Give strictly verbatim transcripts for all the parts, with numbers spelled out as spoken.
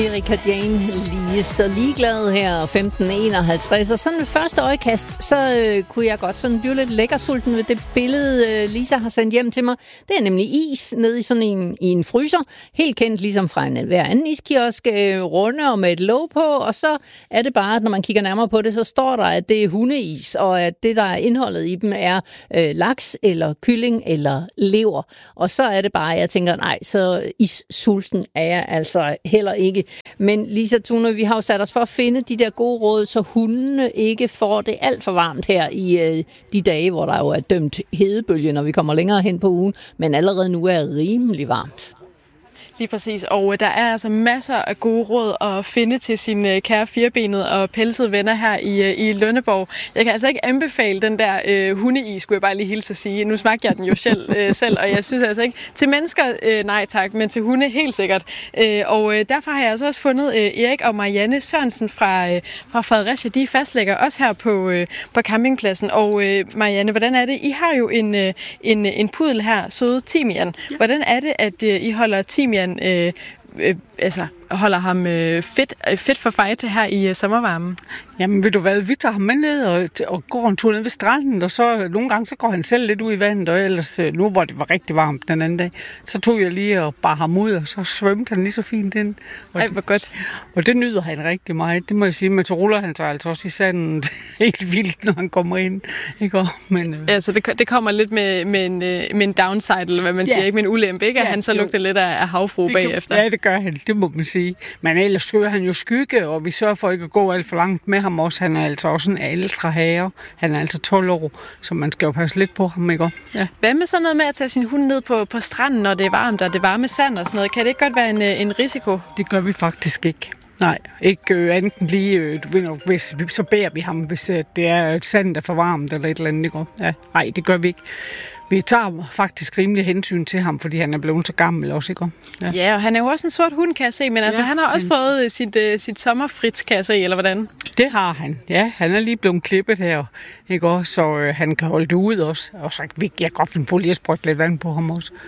Erika Jane lige så ligeglad her, femten enoghalvtreds. Og sådan ved første øjekast, så øh, kunne jeg godt sådan blive lidt lækkersulten ved det billede, øh, Lisa har sendt hjem til mig. Det er nemlig is nede i sådan en, i en fryser. Helt kendt ligesom fra en hver anden iskiosk, øh, runde og med et låg på. Og så er det bare, at når man kigger nærmere på det, så står der, at det er hundeis, og at det, der er indholdet i dem, er øh, laks eller kylling eller lever. Og så er det bare, at jeg tænker, nej, så issulten er jeg altså heller ikke. Men Lisa Thune, vi har jo sat os for at finde de der gode råd, så hundene ikke får det alt for varmt her i øh, de dage, hvor der jo er dømt hedebølge, når vi kommer længere hen på ugen, men allerede nu er rimelig varmt. Lige præcis, og der er altså masser af gode råd at finde til sine kære firbenede og pelsede venner her i, i Lønneborg. Jeg kan altså ikke anbefale den der øh, hundeis, skulle jeg bare lige hilse at sige. Nu smagte jeg den jo selv, øh, selv, og jeg synes altså ikke, til mennesker, øh, nej tak, men til hunde helt sikkert. Øh, og øh, derfor har jeg altså også fundet øh, Erik og Marianne Sørensen fra, øh, fra Fredericia. De fastlægger også her på, øh, på campingpladsen. Og øh, Marianne, hvordan er det? I har jo en, øh, en, en pudel her, søde Timian. Ja. Hvordan er det, at øh, I holder Timian Øh, øh, altså holder ham øh, fedt, øh, fedt for fight her i øh, sommervarmen? Jamen ved du hvad, vi tager ham med ned og, og går en tur ned ved stranden, og så nogle gange så går han selv lidt ud i vandet, og ellers nu hvor det var rigtig varmt den anden dag, så tog jeg lige og bar ham ud, og så svømte han lige så fint ind. Og Ej, hvor godt. Og det nyder han rigtig meget, det må jeg sige, men så ruller han sig altså også i sanden helt vildt, når han kommer ind. Ikke? Men, øh... Ja, så det, det kommer lidt med, med, en, med en downside, eller hvad man ja. siger, ikke med en ulempe, ikke? At ja, han så lugter jo lidt af, af havfru det bagefter. Ja, det gør han, det må man sige. Men ellers skører han jo skygge, og vi sørger for ikke at gå alt for langt med ham også. Han er altså også en ældre herre. Han er altså tolv år, så man skal jo passe lidt på ham, ikke? Ja. Hvad med sådan noget med at tage sin hund ned på, på stranden, når det er varmt, og det er varme sand og sådan noget? Kan det ikke godt være en, en risiko? Det gør vi faktisk ikke. Nej, ikke øh, enten lige, øh, du ved, hvis, så bærer vi ham, hvis øh, det er et sand, der er for varmt eller et eller andet, ikke? Ja, nej, det gør vi ikke. Vi tager faktisk rimelig hensyn til ham, fordi han er blevet så gammel også, ikke? Ja, ja, og han er jo også en sort hund, kan jeg se, men altså, ja, han har også men... fået sit, uh, sit sommerfrit, kan jeg se, eller hvordan? Det har han, ja. Han er lige blevet klippet her, ikke? Så øh, han kan holde det ud også. Og så jeg kan godt finde på lige at sprøjte lidt vand på ham også.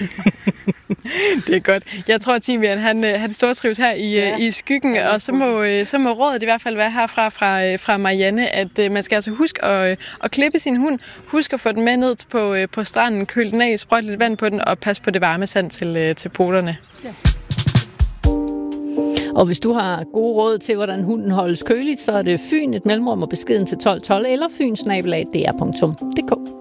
Det er godt. Jeg tror, Timian, han, han stortrives her i, ja. i skyggen, og så må, så må rådet i hvert fald være herfra fra, fra Marianne, at man skal altså huske at, at klippe sin hund. Husk at få den med ned på, på stranden, køle den af, sprøjte lidt vand på den, og pas på det varme sand til, til poterne. Ja. Og hvis du har gode råd til, hvordan hunden holdes køligt, så er det Fyn, et mellemrum og beskeden til tolv tolv, eller fyn snabel-a d r punktum d k.